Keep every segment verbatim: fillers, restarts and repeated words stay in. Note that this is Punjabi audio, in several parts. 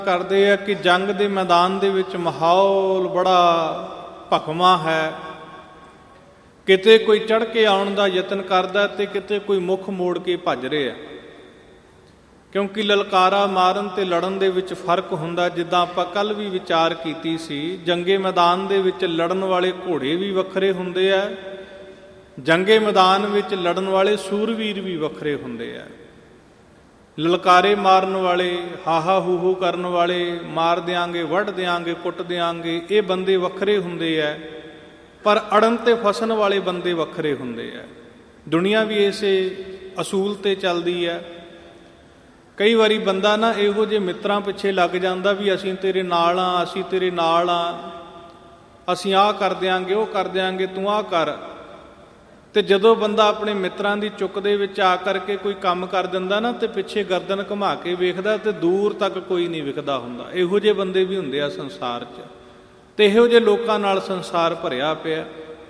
ਕਰਦੇ ਆ ਕਿ ਜੰਗ ਦੇ ਮੈਦਾਨ ਦੇ ਵਿੱਚ ਮਾਹੌਲ ਬੜਾ ਭਖਵਾਂ ਹੈ। ਕਿਤੇ ਕੋਈ ਚੜ੍ਹ ਕੇ ਆਉਣ ਦਾ ਯਤਨ ਕਰਦਾ ਤੇ ਕਿਤੇ ਕੋਈ ਮੁੱਖ ਮੋੜ ਕੇ ਭੱਜ ਰਿਹਾ, ਕਿਉਂਕਿ ਲਲਕਾਰਾ ਮਾਰਨ ਤੇ ਲੜਨ ਦੇ ਵਿੱਚ ਫਰਕ ਹੁੰਦਾ। ਜਿੱਦਾਂ ਆਪਾਂ ਕੱਲ੍ਹ ਵੀ ਵਿਚਾਰ ਕੀਤੀ ਸੀ, ਜੰਗੇ ਮੈਦਾਨ ਦੇ ਵਿੱਚ ਲੜਨ ਵਾਲੇ ਘੋੜੇ ਵੀ ਵੱਖਰੇ ਹੁੰਦੇ ਆ, ਜੰਗੇ ਮੈਦਾਨ ਵਿੱਚ ਲੜਨ ਵਾਲੇ ਸੂਰਵੀਰ ਵੀ ਵੱਖਰੇ ਹੁੰਦੇ ਆ। ਲਲਕਾਰੇ ਮਾਰਨ ਵਾਲੇ, ਹਾਹਾ ਹੂ ਹੂ ਕਰਨ ਵਾਲੇ, ਮਾਰ ਦਿਆਂਗੇ, ਵੱਢ ਦਿਆਂਗੇ, ਕੁੱਟ ਦਿਆਂਗੇ, ਇਹ ਬੰਦੇ ਵੱਖਰੇ ਹੁੰਦੇ ਆ। ਪਰ ਅੜਨ ਤੇ ਫਸਣ ਵਾਲੇ ਬੰਦੇ ਵੱਖਰੇ ਹੁੰਦੇ ਆ। ਦੁਨੀਆ ਵੀ ਇਸੇ ਅਸੂਲ ਤੇ ਚੱਲਦੀ ਹੈ। ਕਈ ਵਾਰੀ ਬੰਦਾ ਨਾ ਇਹੋ ਜਿਹੇ ਮਿੱਤਰਾਂ ਪਿੱਛੇ ਲੱਗ ਜਾਂਦਾ ਵੀ ਅਸੀਂ ਤੇਰੇ ਨਾਲ ਹਾਂ, ਅਸੀਂ ਤੇਰੇ ਨਾਲ ਹਾਂ, ਅਸੀਂ ਆਹ ਕਰ ਦਿਆਂਗੇ, ਉਹ ਕਰ ਦਿਆਂਗੇ, ਤੂੰ ਆਹ ਕਰ। ਤੇ ਜਦੋਂ ਬੰਦਾ ਆਪਣੇ ਮਿੱਤਰਾਂ ਦੀ ਚੁੱਕ ਦੇ ਵਿੱਚ ਆ ਕਰਕੇ ਕੋਈ ਕੰਮ ਕਰ ਦਿੰਦਾ ਨਾ, ਤੇ ਪਿੱਛੇ ਗਰਦਨ ਘੁਮਾ ਕੇ ਵੇਖਦਾ ਤੇ ਦੂਰ ਤੱਕ ਕੋਈ ਨਹੀਂ ਵਿਖਦਾ ਹੁੰਦਾ। ਇਹੋ ਜਿਹੇ ਬੰਦੇ ਵੀ ਹੁੰਦੇ ਆ ਸੰਸਾਰ 'ਚ, ਤੇ ਇਹੋ ਜਿਹੇ ਲੋਕਾਂ ਨਾਲ ਸੰਸਾਰ ਭਰਿਆ ਪਿਆ।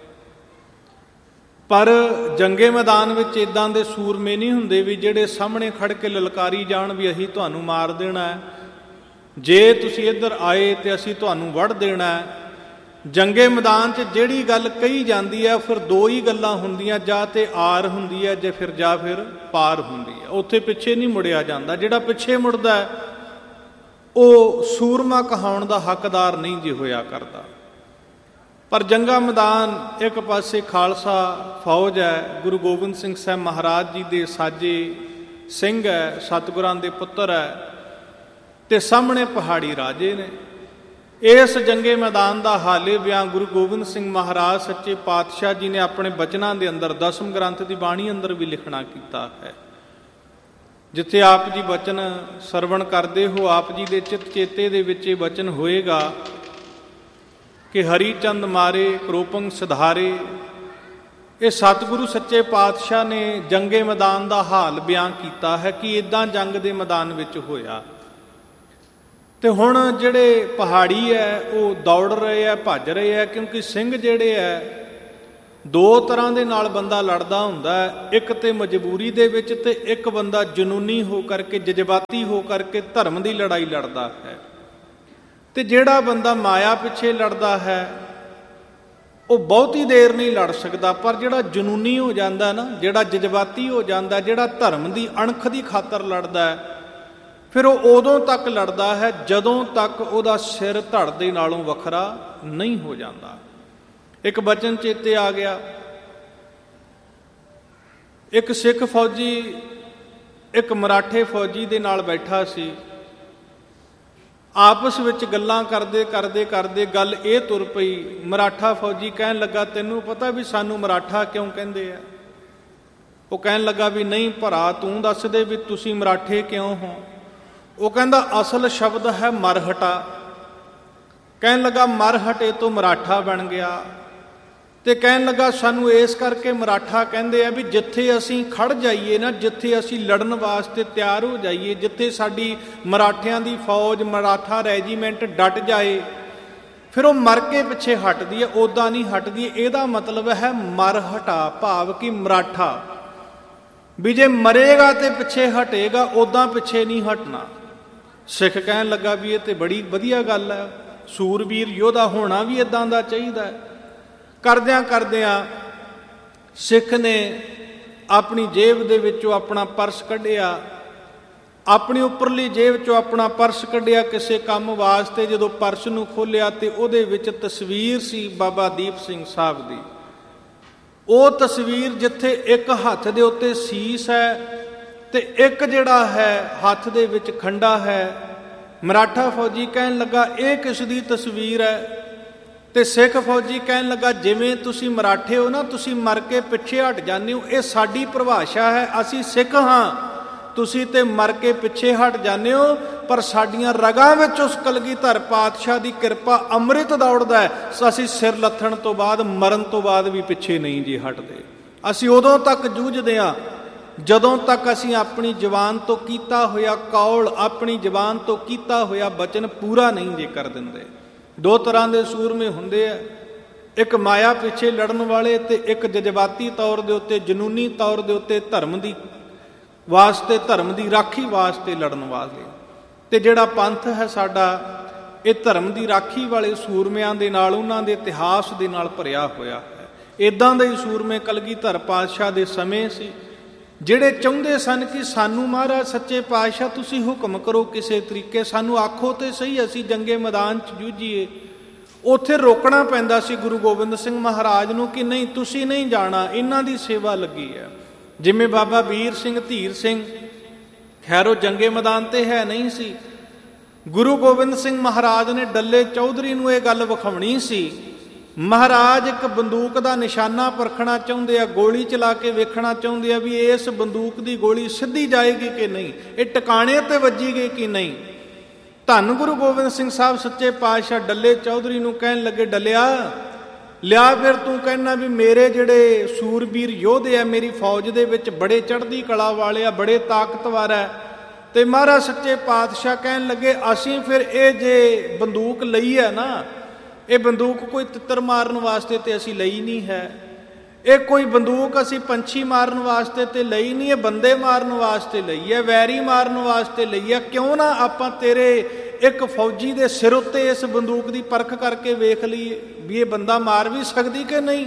ਪਰ ਜੰਗੇ ਮੈਦਾਨ ਵਿੱਚ ਇੱਦਾਂ ਦੇ ਸੂਰਮੇ ਨਹੀਂ ਹੁੰਦੇ ਵੀ ਜਿਹੜੇ ਸਾਹਮਣੇ ਖੜ ਕੇ ਲਲਕਾਰੀ ਜਾਣ ਵੀ ਅਸੀਂ ਤੁਹਾਨੂੰ ਮਾਰ ਦੇਣਾ ਹੈ, ਜੇ ਤੁਸੀਂ ਇੱਧਰ ਆਏ ਤੇ ਅਸੀਂ ਤੁਹਾਨੂੰ ਵੱਢ ਦੇਣਾ ਹੈ। ਜੰਗੇ ਮੈਦਾਨ 'ਚ ਜਿਹੜੀ ਗੱਲ ਕਹੀ ਜਾਂਦੀ ਹੈ ਫਿਰ ਦੋ ਹੀ ਗੱਲਾਂ ਹੁੰਦੀਆਂ, ਜਾਂ ਤੇ ਆਰ ਹੁੰਦੀ ਹੈ ਜੇ ਫਿਰ ਜਾਂ ਫਿਰ ਪਾਰ ਹੁੰਦੀ ਹੈ। ਉੱਥੇ ਪਿੱਛੇ ਨਹੀਂ ਮੁੜਿਆ ਜਾਂਦਾ। ਜਿਹੜਾ ਪਿੱਛੇ ਮੁੜਦਾ ਹੈ ਉਹ ਸੂਰਮਾ ਕਹਾਉਣ ਦਾ ਹੱਕਦਾਰ ਨਹੀਂ ਜੇ ਹੋਇਆ ਕਰਦਾ। ਪਰ ਜੰਗਾ ਮੈਦਾਨ ਇੱਕ ਪਾਸੇ ਖਾਲਸਾ ਫੌਜ ਹੈ, ਗੁਰੂ ਗੋਬਿੰਦ ਸਿੰਘ ਸਾਹਿਬ ਮਹਾਰਾਜ ਜੀ ਦੇ ਸਾਜੇ ਸਿੰਘ ਹੈ, ਸਤਿਗੁਰਾਂ ਦੇ ਪੁੱਤਰ ਹੈ, ਤੇ ਸਾਹਮਣੇ ਪਹਾੜੀ ਰਾਜੇ ਨੇ। ਇਸ ਜੰਗੇ ਮੈਦਾਨ ਦਾ ਹਾਲੇ ਬਿਆਨ ਗੁਰੂ ਗੋਬਿੰਦ ਸਿੰਘ ਮਹਾਰਾਜ ਸੱਚੇ ਪਾਤਸ਼ਾਹ ਜੀ ਨੇ ਆਪਣੇ ਬਚਨਾਂ ਦੇ ਅੰਦਰ, ਦਸਮ ਗ੍ਰੰਥ ਦੀ ਬਾਣੀ ਅੰਦਰ ਵੀ ਲਿਖਣਾ ਕੀਤਾ ਹੈ। ਜਿੱਥੇ ਆਪ ਜੀ ਬਚਨ ਸਰਵਣ ਕਰਦੇ ਹੋ, ਆਪ ਜੀ ਦੇ ਚਿੱਤ ਚੇਤੇ ਦੇ ਵਿੱਚ ਇਹ ਬਚਨ ਹੋਏਗਾ ਕਿ ਹਰੀ ਚੰਦ ਮਾਰੇ ਕਰੋਪੰਗ ਸਿਧਾਰੇ। ਇਹ ਸਤਿਗੁਰੂ ਸੱਚੇ ਪਾਤਸ਼ਾਹ ਨੇ ਜੰਗੇ ਮੈਦਾਨ ਦਾ ਹਾਲ ਬਿਆਨ ਕੀਤਾ ਹੈ ਕਿ ਇੱਦਾਂ ਜੰਗ ਦੇ ਮੈਦਾਨ ਵਿੱਚ ਹੋਇਆ। ਤੇ ਹੁਣ ਜਿਹੜੇ ਪਹਾੜੀ ਹੈ ਉਹ ਦੌੜ ਰਹੇ ਆ, ਭੱਜ ਰਹੇ ਆ, ਕਿਉਂਕਿ ਸਿੰਘ ਜਿਹੜੇ ਹੈ ਦੋ ਤਰ੍ਹਾਂ ਦੇ ਨਾਲ ਬੰਦਾ ਲੜਦਾ ਹੁੰਦਾ ਹੈ। ਇੱਕ ਤੇ ਮਜਬੂਰੀ ਦੇ ਵਿੱਚ, ਤੇ ਇੱਕ ਬੰਦਾ ਜਨੂਨੀ ਹੋ ਕਰਕੇ, ਜਜ਼ਬਾਤੀ ਹੋ ਕਰਕੇ ਧਰਮ ਦੀ ਲੜਾਈ ਲੜਦਾ ਹੈ। ਤੇ ਜਿਹੜਾ ਬੰਦਾ ਮਾਇਆ ਪਿੱਛੇ ਲੜਦਾ ਹੈ ਉਹ ਬਹੁਤੀ ਦੇਰ ਨਹੀਂ ਲੜ ਸਕਦਾ। ਪਰ ਜਿਹੜਾ ਜਨੂਨੀ ਹੋ ਜਾਂਦਾ ਨਾ, ਜਿਹੜਾ ਜਜ਼ਬਾਤੀ ਹੋ ਜਾਂਦਾ, ਜਿਹੜਾ ਧਰਮ ਦੀ ਅਣਖ ਦੀ ਖਾਤਰ ਲੜਦਾ ਹੈ, ਫਿਰ ਉਹ ਉਦੋਂ ਤੱਕ ਲੜਦਾ ਹੈ ਜਦੋਂ ਤੱਕ ਉਹਦਾ ਸਿਰ ਧੜ ਦੇ ਨਾਲੋਂ ਵੱਖਰਾ ਨਹੀਂ ਹੋ ਜਾਂਦਾ। ਇੱਕ ਬਚਨ ਚੇਤੇ ਆ ਗਿਆ, ਇੱਕ ਸਿੱਖ ਫੌਜੀ ਇੱਕ ਮਰਾਠੇ ਫੌਜੀ ਦੇ ਨਾਲ ਬੈਠਾ ਸੀ। ਆਪਸ ਵਿੱਚ ਗੱਲਾਂ ਕਰਦੇ ਕਰਦੇ ਕਰਦੇ ਗੱਲ ਇਹ ਤੁਰ ਪਈ। ਮਰਾਠਾ ਫੌਜੀ ਕਹਿਣ ਲੱਗਾ, ਤੈਨੂੰ ਪਤਾ ਵੀ ਸਾਨੂੰ ਮਰਾਠਾ ਕਿਉਂ ਕਹਿੰਦੇ ਆ? ਉਹ ਕਹਿਣ ਲੱਗਾ ਵੀ ਨਹੀਂ ਭਰਾ, ਤੂੰ ਦੱਸ ਦੇ ਵੀ ਤੁਸੀਂ ਮਰਾਠੇ ਕਿਉਂ ਹੋ। ਉਹ ਕਹਿੰਦਾ ਅਸਲ ਸ਼ਬਦ ਹੈ ਮਰਹਟਾ। ਕਹਿਣ ਲੱਗਾ ਮਰਹਟੇ ਤੋਂ ਮਰਾਠਾ ਬਣ ਗਿਆ। ਤੇ ਕਹਿਣ ਲੱਗਾ ਸਾਨੂੰ ਇਸ ਕਰਕੇ ਮਰਾਠਾ ਕਹਿੰਦੇ ਆ ਵੀ ਜਿੱਥੇ ਅਸੀਂ ਖੜ ਜਾਈਏ ਨਾ, ਜਿੱਥੇ ਅਸੀਂ ਲੜਨ ਵਾਸਤੇ ਤਿਆਰ ਹੋ ਜਾਈਏ, ਜਿੱਥੇ ਸਾਡੀ ਮਰਾਠਿਆਂ ਦੀ ਫੌਜ, ਮਰਾਠਾ ਰੈਜੀਮੈਂਟ ਡਟ ਜਾਏ, ਫਿਰ ਉਹ ਮਰ ਕੇ ਪਿੱਛੇ ਹਟਦੀ ਹੈ, ਉੱਦਾਂ ਨਹੀਂ ਹਟਦੀ। ਇਹਦਾ ਮਤਲਬ ਹੈ ਮਰਹਟਾ, ਭਾਵ ਕਿ ਮਰਾਠਾ ਵੀ ਜੇ ਮਰੇਗਾ ਤੇ ਪਿੱਛੇ ਹਟੇਗਾ, ਉੱਦਾਂ ਪਿੱਛੇ ਨਹੀਂ ਹਟਣਾ। ਸਿੱਖ ਕਹਿਣ ਲੱਗਾ ਵੀ ਇਹ ਤੇ ਬੜੀ ਵਧੀਆ ਗੱਲ ਹੈ, ਸੂਰਬੀਰ ਯੋਧਾ ਹੋਣਾ ਵੀ ਇੱਦਾਂ ਦਾ ਚਾਹੀਦਾ ਹੈ। ਕਰਦਿਆਂ ਕਰਦਿਆਂ ਸਿੱਖ ਨੇ ਆਪਣੀ ਜੇਬ ਦੇ ਵਿੱਚੋਂ ਆਪਣਾ ਪਰਸ ਕੱਢਿਆ, ਆਪਣੀ ਉੱਪਰਲੀ ਜੇਬ ਚੋਂ ਆਪਣਾ ਪਰਸ ਕੱਢਿਆ ਕਿਸੇ ਕੰਮ ਵਾਸਤੇ। ਜਦੋਂ ਪਰਸ ਨੂੰ ਖੋਲ੍ਹਿਆ ਤੇ ਉਹਦੇ ਵਿੱਚ ਤਸਵੀਰ ਸੀ ਬਾਬਾ ਦੀਪ ਸਿੰਘ ਸਾਹਿਬ ਦੀ। ਉਹ ਤਸਵੀਰ ਜਿੱਥੇ ਇੱਕ ਹੱਥ ਦੇ ਉੱਤੇ ਸੀਸ ਹੈ ਤੇ ਇੱਕ ਜਿਹੜਾ ਹੈ ਹੱਥ ਦੇ ਵਿੱਚ ਖੰਡਾ ਹੈ। ਮਰਾਠਾ ਫੌਜੀ ਕਹਿਣ ਲੱਗਾ ਇਹ ਕਿਸ ਦੀ ਤਸਵੀਰ ਹੈ? ਤੇ ਸਿੱਖ ਫੌਜੀ ਕਹਿਣ ਲੱਗਾ ਜਿਵੇਂ ਤੁਸੀਂ ਮਰਾਠੇ ਹੋ ਨਾ, ਤੁਸੀਂ ਮਰ ਕੇ ਪਿੱਛੇ ਹਟ ਜਾਂਦੇ ਹੋ, ਇਹ ਸਾਡੀ ਪਰਿਭਾਸ਼ਾ ਹੈ। ਅਸੀਂ ਸਿੱਖ ਹਾਂ, ਤੁਸੀਂ ਤੇ ਮਰ ਕੇ ਪਿੱਛੇ ਹਟ ਜਾਂਦੇ ਹੋ, ਪਰ ਸਾਡੀਆਂ ਰਗਾਂ ਵਿੱਚ ਉਸ ਕਲਗੀਧਰ ਪਾਤਸ਼ਾਹ ਦੀ ਕਿਰਪਾ ਅੰਮ੍ਰਿਤ ਦੌੜਦਾ ਹੈ। ਅਸੀਂ ਸਿਰ ਲੱਥਣ ਤੋਂ ਬਾਅਦ, ਮਰਨ ਤੋਂ ਬਾਅਦ ਵੀ ਪਿੱਛੇ ਨਹੀਂ ਜੀ ਹਟਦੇ। ਅਸੀਂ ਉਦੋਂ ਤੱਕ ਜੂਝਦੇ ਹਾਂ ਜਦੋਂ ਤੱਕ ਅਸੀਂ ਆਪਣੀ ਜ਼ੁਬਾਨ ਤੋਂ ਕੀਤਾ ਹੋਇਆ ਕੌਲ, ਆਪਣੀ ਜ਼ੁਬਾਨ ਤੋਂ ਕੀਤਾ ਹੋਇਆ ਬਚਨ ਪੂਰਾ ਨਹੀਂ ਜੇ ਕਰ ਦਿੰਦੇ। ਦੋ ਤਰ੍ਹਾਂ ਦੇ ਸੂਰਮੇ ਹੁੰਦੇ ਆ, ਇੱਕ ਮਾਇਆ ਪਿੱਛੇ ਲੜਨ ਵਾਲੇ ਤੇ ਇੱਕ ਜਜ਼ਬਾਤੀ ਤੌਰ ਦੇ ਉੱਤੇ, ਜਨੂਨੀ ਤੌਰ ਦੇ ਉੱਤੇ ਧਰਮ ਦੀ ਵਾਸਤੇ, ਧਰਮ ਦੀ ਰਾਖੀ ਵਾਸਤੇ ਲੜਨ ਵਾਲੇ। ਤੇ ਜਿਹੜਾ ਪੰਥ ਹੈ ਸਾਡਾ, ਇਹ ਧਰਮ ਦੀ ਰਾਖੀ ਵਾਲੇ ਸੂਰਮਿਆਂ ਦੇ ਨਾਲ, ਉਹਨਾਂ ਦੇ ਇਤਿਹਾਸ ਦੇ ਨਾਲ ਭਰਿਆ ਹੋਇਆ ਹੈ। ਇੱਦਾਂ ਦੇ ਹੀ ਸੂਰਮੇ ਕਲਗੀਧਰ ਪਾਤਸ਼ਾਹ ਦੇ ਸਮੇਂ ਸੀ, ਜਿਹੜੇ ਚਾਹੁੰਦੇ ਸਨ ਕਿ ਸਾਨੂੰ ਮਹਾਰਾਜ ਸੱਚੇ ਪਾਤਸ਼ਾਹ ਤੁਸੀਂ ਹੁਕਮ ਕਰੋ, ਕਿਸੇ ਤਰੀਕੇ ਸਾਨੂੰ ਆਖੋ ਤੇ ਸਹੀ, ਅਸੀਂ ਜੰਗੇ ਮੈਦਾਨ 'ਚ ਜੂਝੀਏ। ਉੱਥੇ ਰੋਕਣਾ ਪੈਂਦਾ ਸੀ ਗੁਰੂ ਗੋਬਿੰਦ ਸਿੰਘ ਮਹਾਰਾਜ ਨੂੰ ਕਿ ਨਹੀਂ, ਤੁਸੀਂ ਨਹੀਂ ਜਾਣਾ, ਇਹਨਾਂ ਦੀ ਸੇਵਾ ਲੱਗੀ ਹੈ। ਜਿਵੇਂ ਬਾਬਾ ਵੀਰ ਸਿੰਘ, ਧੀਰ ਸਿੰਘ, ਖੈਰ ਉਹ ਜੰਗੇ ਮੈਦਾਨ ਤੇ ਹੈ ਨਹੀਂ ਸੀ। ਗੁਰੂ ਗੋਬਿੰਦ ਸਿੰਘ ਮਹਾਰਾਜ ਨੇ ਡੱਲੇ ਚੌਧਰੀ ਨੂੰ ਇਹ ਗੱਲ ਵਿਖਾਉਣੀ ਸੀ। ਮਹਾਰਾਜ ਇੱਕ ਬੰਦੂਕ ਦਾ ਨਿਸ਼ਾਨਾ ਪਰਖਣਾ ਚਾਹੁੰਦੇ ਆ, ਗੋਲੀ ਚਲਾ ਕੇ ਵੇਖਣਾ ਚਾਹੁੰਦੇ ਆ ਵੀ ਇਸ ਬੰਦੂਕ ਦੀ ਗੋਲੀ ਸਿੱਧੀ ਜਾਏਗੀ ਕਿ ਨਹੀਂ, ਇਹ ਟਿਕਾਣੇ ਤੇ ਵੱਜੇਗੀ ਕਿ ਨਹੀਂ। ਧੰਨ ਗੁਰੂ ਗੋਬਿੰਦ ਸਿੰਘ ਸਾਹਿਬ ਸੱਚੇ ਪਾਤਸ਼ਾਹ ਡੱਲੇ ਚੌਧਰੀ ਨੂੰ ਕਹਿਣ ਲੱਗੇ, ਡੱਲਿਆ ਲਿਆ, ਫਿਰ ਤੂੰ ਕਹਿਣਾ ਵੀ ਮੇਰੇ ਜਿਹੜੇ ਸੂਰਬੀਰ ਯੋਧੇ ਆ ਮੇਰੀ ਫੌਜ ਦੇ ਵਿੱਚ ਬੜੇ ਚੜ੍ਹਦੀ ਕਲਾ ਵਾਲੇ ਆ, ਬੜੇ ਤਾਕਤਵਰ ਹੈ। ਤੇ ਮਹਾਰਾਜ ਸੱਚੇ ਪਾਤਸ਼ਾਹ ਕਹਿਣ ਲੱਗੇ, ਅਸੀਂ ਫਿਰ ਇਹ ਜੇ ਬੰਦੂਕ ਲਈ ਹੈ ਨਾ, ਇਹ ਬੰਦੂਕ ਕੋਈ ਤਿੱਤਰ ਮਾਰਨ ਵਾਸਤੇ ਤੇ ਅਸੀਂ ਲਈ ਨਹੀਂ ਹੈ, ਇਹ ਕੋਈ ਬੰਦੂਕ ਅਸੀਂ ਪੰਛੀ ਮਾਰਨ ਵਾਸਤੇ ਤੇ ਲਈ ਨਹੀਂ, ਇਹ ਬੰਦੇ ਮਾਰਨ ਵਾਸਤੇ ਲਈ ਹੈ, ਵੈਰੀ ਮਾਰਨ ਵਾਸਤੇ ਲਈ ਹੈ। ਕਿਉਂ ਨਾ ਆਪਾਂ ਤੇਰੇ ਇੱਕ ਫੌਜੀ ਦੇ ਸਿਰ ਉੱਤੇ ਇਸ ਬੰਦੂਕ ਦੀ ਪਰਖ ਕਰਕੇ ਵੇਖ ਲਈਏ ਵੀ ਇਹ ਬੰਦਾ ਮਾਰ ਵੀ ਸਕਦੀ ਕਿ ਨਹੀਂ।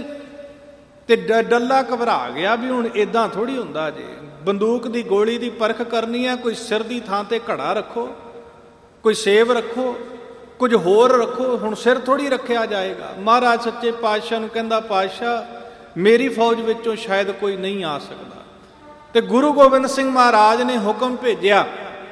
ਤੇ ਡੱਲਾ ਘਬਰਾ ਗਿਆ ਵੀ ਹੁਣ ਇਦਾਂ ਥੋੜ੍ਹੀ ਹੁੰਦਾ ਜੇ, ਬੰਦੂਕ ਦੀ ਗੋਲੀ ਦੀ ਪਰਖ ਕਰਨੀ ਹੈ, ਕੋਈ ਸਿਰ ਦੀ ਥਾਂ ਤੇ ਘੜਾ ਰੱਖੋ, ਕੋਈ ਸੇਬ ਰੱਖੋ, ਕੁਝ ਹੋਰ ਰੱਖੋ, ਹੁਣ ਸਿਰ ਥੋੜ੍ਹੀ ਰੱਖਿਆ ਜਾਏਗਾ। ਮਹਾਰਾਜ ਸੱਚੇ ਪਾਤਸ਼ਾਹ ਨੂੰ ਕਹਿੰਦਾ, ਪਾਤਸ਼ਾਹ ਮੇਰੀ ਫੌਜ ਵਿੱਚੋਂ ਸ਼ਾਇਦ ਕੋਈ ਨਹੀਂ ਆ ਸਕਦਾ। ਤੇ ਗੁਰੂ ਗੋਬਿੰਦ ਸਿੰਘ ਮਹਾਰਾਜ ਨੇ ਹੁਕਮ ਭੇਜਿਆ।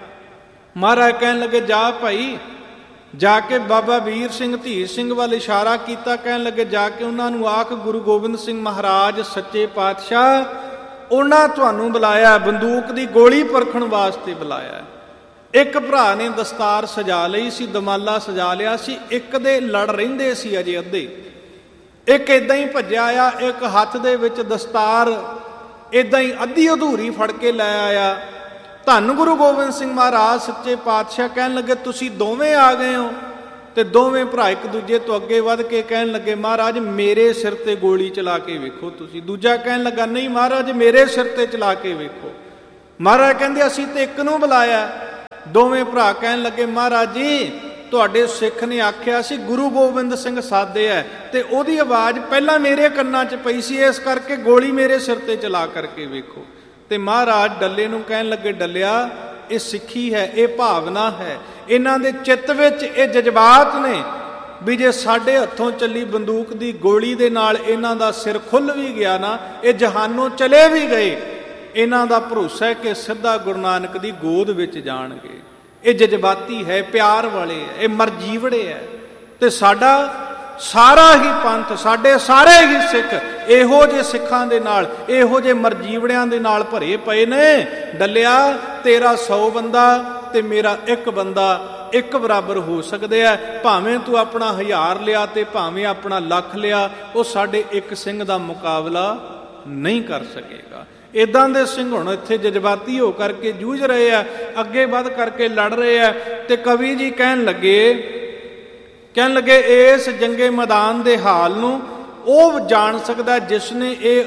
ਮਹਾਰਾਜ ਕਹਿਣ ਲੱਗੇ, ਜਾ ਭਾਈ, ਜਾ ਕੇ ਬਾਬਾ ਵੀਰ ਸਿੰਘ, ਧੀਰ ਸਿੰਘ ਵੱਲ ਇਸ਼ਾਰਾ ਕੀਤਾ, ਕਹਿਣ ਲੱਗੇ ਜਾ ਕੇ ਉਹਨਾਂ ਨੂੰ ਆਖ, ਗੁਰੂ ਗੋਬਿੰਦ ਸਿੰਘ ਮਹਾਰਾਜ ਸੱਚੇ ਪਾਤਸ਼ਾਹ ਉਹਨਾਂ ਤੁਹਾਨੂੰ ਬੁਲਾਇਆ, ਬੰਦੂਕ ਦੀ ਗੋਲੀ ਪਰਖਣ ਵਾਸਤੇ ਬੁਲਾਇਆ। ਇੱਕ ਭਰਾ ਨੇ ਦਸਤਾਰ ਸਜਾ ਲਈ ਸੀ, ਦਮਾਲਾ ਸਜਾ ਲਿਆ ਸੀ, ਇੱਕ ਦੇ ਲੜ ਰਹਿੰਦੇ ਸੀ ਅਜੇ ਅੱਧੇ। ਇੱਕ ਏਦਾਂ ਹੀ ਭੱਜਿਆ ਆਇਆ, ਇੱਕ ਹੱਥ ਦੇ ਵਿੱਚ ਦਸਤਾਰ ਏਦਾਂ ਹੀ ਅੱਧੀ ਅਧੂਰੀ ਫੜ ਕੇ ਲੈ ਆਇਆ। ਧੰਨ ਗੁਰੂ ਗੋਬਿੰਦ ਸਿੰਘ ਮਹਾਰਾਜ ਸੱਚੇ ਪਾਤਸ਼ਾਹ ਕਹਿਣ ਲੱਗੇ, ਤੁਸੀਂ ਦੋਵੇਂ ਆ ਗਏ ਹੋ। ਤੇ ਦੋਵੇਂ ਭਰਾ ਇੱਕ ਦੂਜੇ ਤੋਂ ਅੱਗੇ ਵੱਧ ਕੇ ਕਹਿਣ ਲੱਗੇ, ਮਹਾਰਾਜ ਮੇਰੇ ਸਿਰ ਤੇ ਗੋਲੀ ਚਲਾ ਕੇ ਵੇਖੋ ਤੁਸੀਂ। ਦੂਜਾ ਕਹਿਣ ਲੱਗਾ, ਨਹੀਂ ਮਹਾਰਾਜ ਮੇਰੇ ਸਿਰ ਤੇ ਚਲਾ ਕੇ ਵੇਖੋ। ਮਹਾਰਾਜ ਕਹਿੰਦੇ, ਅਸੀਂ ਤੇ ਇੱਕ ਨੂੰ ਬੁਲਾਇਆ। ਦੋਵੇਂ ਭਰਾ ਕਹਿਣ ਲੱਗੇ, ਮਹਾਰਾਜ ਜੀ ਤੁਹਾਡੇ ਸਿੱਖ ਨੇ ਆਖਿਆ ਸੀ ਗੁਰੂ ਗੋਬਿੰਦ ਸਿੰਘ ਸਾਦੇ ਹੈ, ਤੇ ਉਹਦੀ ਆਵਾਜ਼ ਪਹਿਲਾਂ ਮੇਰੇ ਕੰਨਾਂ 'ਚ ਪਈ ਸੀ, ਇਸ ਕਰਕੇ ਗੋਲੀ ਮੇਰੇ ਸਿਰ ਤੇ ਚਲਾ ਕਰਕੇ ਵੇਖੋ। ਤੇ ਮਹਾਰਾਜ ਡੱਲੇ ਨੂੰ ਕਹਿਣ ਲੱਗੇ, ਡੱਲਿਆ ਇਹ ਸਿੱਖੀ ਹੈ, ਇਹ ਭਾਵਨਾ ਹੈ, ਇਹਨਾਂ ਦੇ ਚਿੱਤ ਵਿੱਚ ਇਹ ਜਜ਼ਬਾਤ ਨੇ ਵੀ ਜੇ ਸਾਡੇ ਹੱਥੋਂ ਚੱਲੀ ਬੰਦੂਕ ਦੀ ਗੋਲੀ ਦੇ ਨਾਲ ਇਹਨਾਂ ਦਾ ਸਿਰ ਖੁੱਲ ਵੀ ਗਿਆ ਨਾ, ਇਹ ਜਹਾਨੋਂ ਚਲੇ ਵੀ ਗਏ, ਇਹਨਾਂ ਦਾ ਭਰੋਸਾ ਹੈ ਕਿ ਸਿੱਧਾ ਗੁਰੂ ਨਾਨਕ ਦੀ ਗੋਦ ਵਿੱਚ ਜਾਣਗੇ। ਇਹ ਜਜ਼ਬਾਤੀ ਹੈ, ਪਿਆਰ ਵਾਲੇ ਹੈ, ਇਹ ਮਰਜੀਵੜੇ ਹੈ। ਤੇ ਸਾਡਾ ਸਾਰਾ ਹੀ ਪੰਥ, ਸਾਡੇ ਸਾਰੇ ਹੀ ਸਿੱਖ ਇਹੋ ਜਿਹੇ ਸਿੱਖਾਂ ਦੇ ਨਾਲ, ਇਹੋ ਜਿਹੇ ਮਰਜੀਵੜਿਆਂ ਦੇ ਨਾਲ ਭਰੇ ਪਏ ਨੇ। ਡੱਲਿਆ ਤੇਰਾ ਸੌ ਬੰਦਾ ਤੇ ਮੇਰਾ ਇੱਕ ਬੰਦਾ ਇੱਕ ਬਰਾਬਰ ਹੋ ਸਕਦੇ ਆ, ਭਾਵੇਂ ਤੂੰ ਆਪਣਾ ਹਜ਼ਾਰ ਲਿਆ ਤੇ ਭਾਵੇਂ ਆਪਣਾ ਲੱਖ ਲਿਆ, ਉਹ ਸਾਡੇ ਇੱਕ ਸਿੰਘ ਦਾ ਮੁਕਾਬਲਾ ਨਹੀਂ ਕਰ ਸਕੇਗਾ। ਇਦਾਂ ਦੇ ਸਿੰਘ ਹੁਣ ਇੱਥੇ ਜਜ਼ਬਾਤੀ ਹੋ ਕਰਕੇ ਜੂਝ ਰਹੇ ਆ, ਅੱਗੇ ਵੱਧ ਕਰਕੇ ਲੜ ਰਹੇ ਆ। ਤੇ ਕਵੀ ਜੀ ਕਹਿਣ ਲੱਗੇ ਕਹਿਣ ਲੱਗੇ ਇਸ ਜੰਗੇ ਮੈਦਾਨ ਦੇ ਹਾਲ ਨੂੰ ਉਹ ਜਾਣ ਸਕਦਾ ਜਿਸ ਨੇ ਇਹ